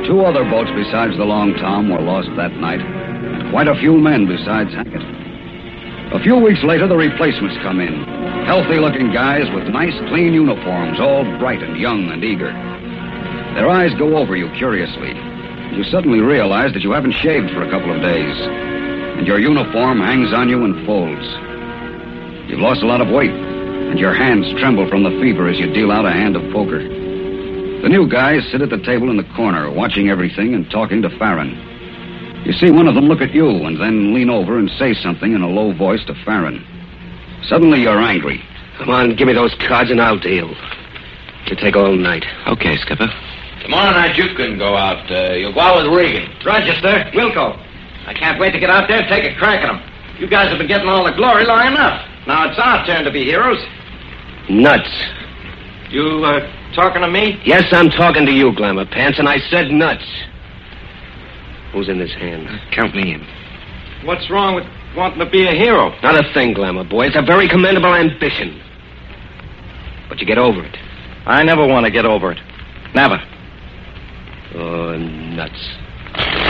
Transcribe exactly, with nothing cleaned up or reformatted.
Two other boats besides the Long Tom were lost that night, and quite a few men besides Hackett. A few weeks later, the replacements come in. Healthy-looking guys with nice, clean uniforms, all bright and young and eager. Their eyes go over you curiously. You suddenly realize that you haven't shaved for a couple of days, and your uniform hangs on you in folds. You've lost a lot of weight, and your hands tremble from the fever as you deal out a hand of poker. The new guys sit at the table in the corner, watching everything and talking to Farron. You see one of them look at you and then lean over and say something in a low voice to Farron. Suddenly you're angry. Come on, give me those cards and I'll deal. It'll take all night. Okay, Skipper. Tomorrow night you can go out. Uh, you'll go out with Regan. Roger, sir. We'll go. I can't wait to get out there and take a crack at them. You guys have been getting all the glory long enough. Now it's our turn to be heroes. Nuts. You, uh, talking to me? Yes, I'm talking to you, Glamour Pants, and I said nuts. Who's in this hand? Count me in. What's wrong with wanting to be a hero? Not a thing, Glamour boy. It's a very commendable ambition. But you get over it. I never want to get over it. Never. Oh, nuts.